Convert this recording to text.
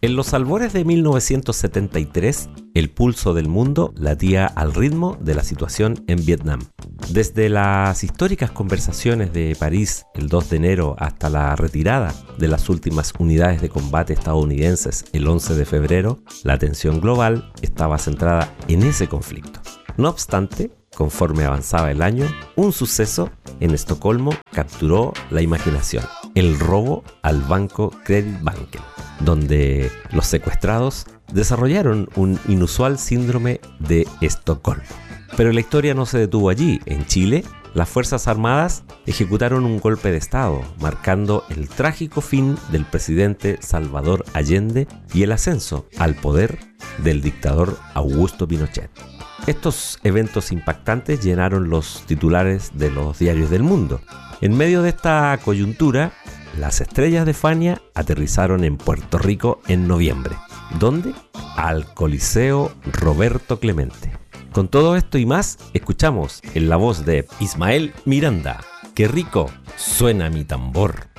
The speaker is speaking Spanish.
En los albores de 1973, el pulso del mundo latía al ritmo de la situación en Vietnam. Desde las históricas conversaciones de París el 2 de enero hasta la retirada de las últimas unidades de combate estadounidenses el 11 de febrero, la atención global estaba centrada en ese conflicto. No obstante, conforme avanzaba el año, un suceso en Estocolmo capturó la imaginación: el robo al banco Kreditbanken, donde los secuestrados desarrollaron un inusual síndrome de Estocolmo. Pero la historia no se detuvo allí. En Chile, las Fuerzas Armadas ejecutaron un golpe de Estado, marcando el trágico fin del presidente Salvador Allende y el ascenso al poder del dictador Augusto Pinochet. Estos eventos impactantes llenaron los titulares de los diarios del mundo. En medio de esta coyuntura, las estrellas de Fania aterrizaron en Puerto Rico en noviembre. ¿Dónde? Al Coliseo Roberto Clemente. Con todo esto y más, escuchamos en la voz de Ismael Miranda: ¡Qué rico suena mi tambor!